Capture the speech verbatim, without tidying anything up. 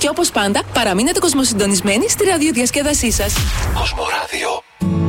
Και όπως πάντα, παραμείνετε κοσμοσυντονισμένοι στη ραδιοδιασκέδασή σας. Κοσμοράδιο.